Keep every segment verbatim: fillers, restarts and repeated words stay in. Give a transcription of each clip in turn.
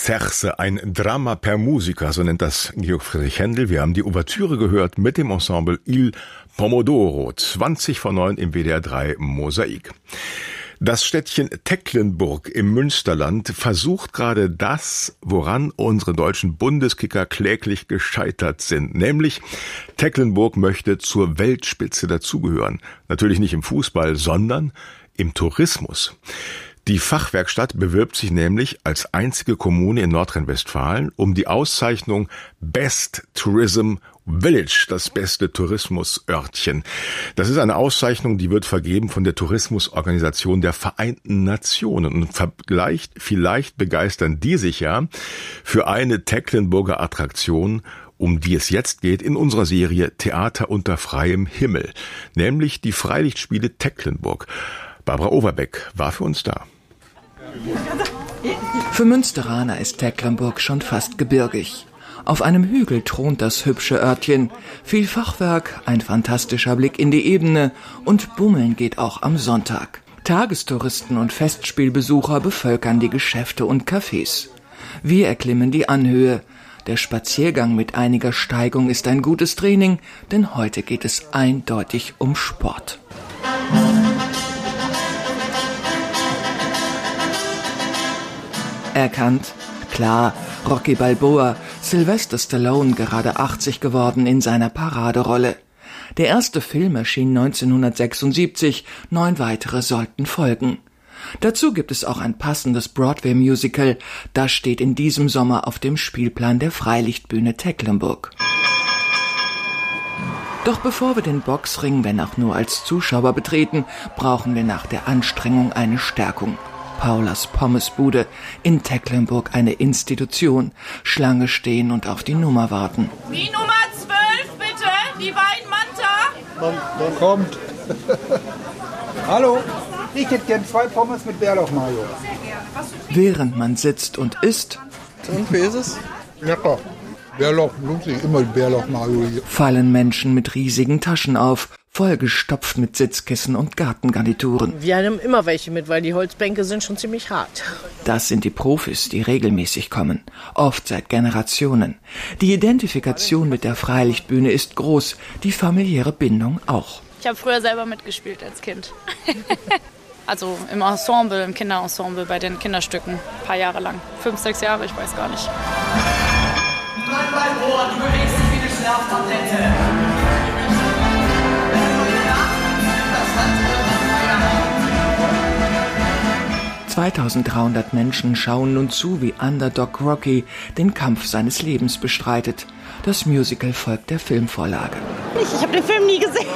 Scherze, ein Drama per Musica, so nennt das Georg Friedrich Händel. Wir haben die Ouvertüre gehört mit dem Ensemble Il Pomodoro, zwanzig vor neun im W D R drei Mosaik. Das Städtchen Tecklenburg im Münsterland versucht gerade das, woran unsere deutschen Bundeskicker kläglich gescheitert sind. Nämlich, Tecklenburg möchte zur Weltspitze dazugehören. Natürlich nicht im Fußball, sondern im Tourismus. Die Fachwerkstatt bewirbt sich nämlich als einzige Kommune in Nordrhein-Westfalen um die Auszeichnung Best Tourism Village, das beste Tourismusörtchen. Das ist eine Auszeichnung, die wird vergeben von der Tourismusorganisation der Vereinten Nationen. Und vielleicht, vielleicht begeistern die sich ja für eine Tecklenburger Attraktion, um die es jetzt geht in unserer Serie Theater unter freiem Himmel, nämlich die Freilichtspiele Tecklenburg. Barbara Overbeck war für uns da. Für Münsteraner ist Tecklenburg schon fast gebirgig. Auf einem Hügel thront das hübsche Örtchen. Viel Fachwerk, ein fantastischer Blick in die Ebene und Bummeln geht auch am Sonntag. Tagestouristen und Festspielbesucher bevölkern die Geschäfte und Cafés. Wir erklimmen die Anhöhe. Der Spaziergang mit einiger Steigung ist ein gutes Training, denn heute geht es eindeutig um Sport. Erkannt? Klar, Rocky Balboa, Sylvester Stallone, gerade achtzig geworden in seiner Paraderolle. Der erste Film erschien neunzehnhundertsechsundsiebzig, neun weitere sollten folgen. Dazu gibt es auch ein passendes Broadway-Musical, das steht in diesem Sommer auf dem Spielplan der Freilichtbühne Tecklenburg. Doch bevor wir den Boxring, wenn auch nur als Zuschauer betreten, brauchen wir nach der Anstrengung eine Stärkung. Paulas Pommesbude, in Tecklenburg eine Institution, Schlange stehen und auf die Nummer warten. Die Nummer zwölf, bitte, die Weinmanta. Kommt, dann kommt. Hallo, ich hätte gern zwei Pommes mit Bärlauchmayo. Während man sitzt und isst, und wie ist es? Lecker. Bärlauch, lustig, immer Bärlauchmayo hier. Fallen Menschen mit riesigen Taschen auf, vollgestopft mit Sitzkissen und Gartengarnituren. Wir haben immer welche mit, weil die Holzbänke sind schon ziemlich hart. Das sind die Profis, die regelmäßig kommen, oft seit Generationen. Die Identifikation mit der Freilichtbühne ist groß, die familiäre Bindung auch. Ich habe früher selber mitgespielt als Kind. Also im Ensemble, im Kinderensemble, bei den Kinderstücken, ein paar Jahre lang. Fünf, sechs Jahre, ich weiß gar nicht. Bleib bei Ohr, du bewegst dich wie eine Schlaftablette. zweitausenddreihundert Menschen schauen nun zu, wie Underdog Rocky den Kampf seines Lebens bestreitet. Das Musical folgt der Filmvorlage. Ich, ich habe den Film nie gesehen.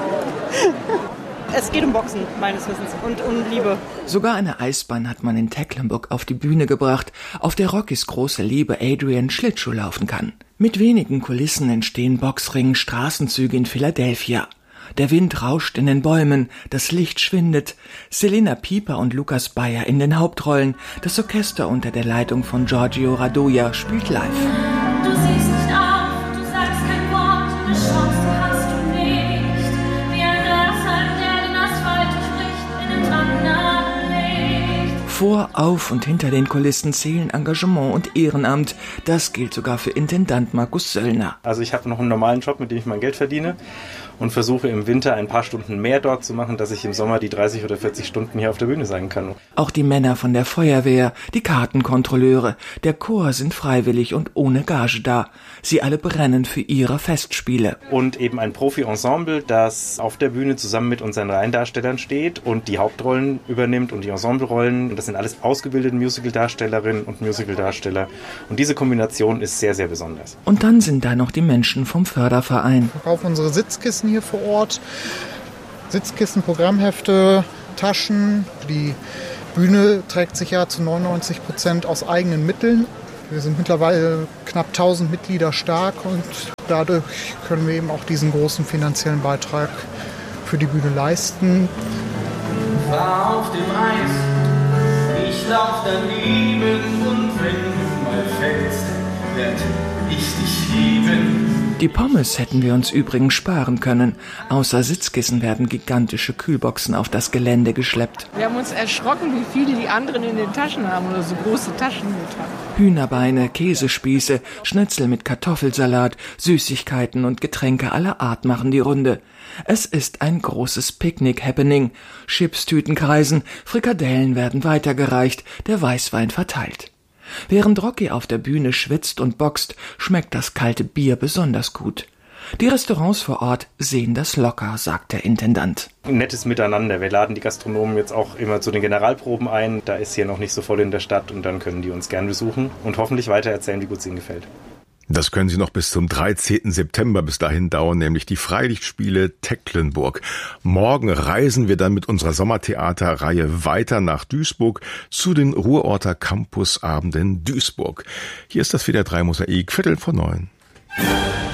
Es geht um Boxen, meines Wissens, und um Liebe. Sogar eine Eisbahn hat man in Tecklenburg auf die Bühne gebracht, auf der Rockys große Liebe Adrian Schlittschuh laufen kann. Mit wenigen Kulissen entstehen Boxringen, Straßenzüge in Philadelphia. Der Wind rauscht in den Bäumen, das Licht schwindet. Selina Pieper und Lukas Bayer in den Hauptrollen. Das Orchester unter der Leitung von Giorgio Radoja spielt live. Du siehst nicht auf, du sagst kein Wort, eine Chance hast du nicht. Wie ein Grashalm, der den Asphalt durchbricht, in den Trander legt. Vor, auf und hinter den Kulissen zählen Engagement und Ehrenamt. Das gilt sogar für Intendant Markus Söllner. Also ich habe noch einen normalen Job, mit dem ich mein Geld verdiene. Und versuche im Winter ein paar Stunden mehr dort zu machen, dass ich im Sommer die dreißig oder vierzig Stunden hier auf der Bühne sein kann. Auch die Männer von der Feuerwehr, die Kartenkontrolleure, der Chor sind freiwillig und ohne Gage da. Sie alle brennen für ihre Festspiele. Und eben ein Profi-Ensemble, das auf der Bühne zusammen mit unseren Laiendarstellern steht und die Hauptrollen übernimmt und die Ensemblerollen. Und das sind alles ausgebildete Musicaldarstellerinnen und Musicaldarsteller. Und diese Kombination ist sehr, sehr besonders. Und dann sind da noch die Menschen vom Förderverein. Wir verkaufen unsere Sitzkissen hier vor Ort. Sitzkissen, Programmhefte, Taschen. Die Bühne trägt sich ja zu neunundneunzig Prozent aus eigenen Mitteln. Wir sind mittlerweile knapp tausend Mitglieder stark und dadurch können wir eben auch diesen großen finanziellen Beitrag für die Bühne leisten. Fahr auf dem Eis, ich lauf daneben und wenn du mal fällst, werd ich dich lieben. Die Pommes hätten wir uns übrigens sparen können. Außer Sitzkissen werden gigantische Kühlboxen auf das Gelände geschleppt. Wir haben uns erschrocken, wie viele die anderen in den Taschen haben oder so große Taschen mit haben. Hühnerbeine, Käsespieße, Schnitzel mit Kartoffelsalat, Süßigkeiten und Getränke aller Art machen die Runde. Es ist ein großes Picknick-Happening. Chipstüten kreisen, Frikadellen werden weitergereicht, der Weißwein verteilt. Während Rocky auf der Bühne schwitzt und boxt, schmeckt das kalte Bier besonders gut. Die Restaurants vor Ort sehen das locker, sagt der Intendant. Nettes Miteinander. Wir laden die Gastronomen jetzt auch immer zu den Generalproben ein. Da ist hier noch nicht so voll in der Stadt und dann können die uns gern besuchen und hoffentlich weiter erzählen, wie gut es ihnen gefällt. Das können Sie noch bis zum dreizehnten September bis dahin dauern, nämlich die Freilichtspiele Tecklenburg. Morgen reisen wir dann mit unserer Sommertheaterreihe weiter nach Duisburg zu den Ruhrorter Campusabenden Duisburg. Hier ist das W D R drei Mosaik, Viertel vor neun.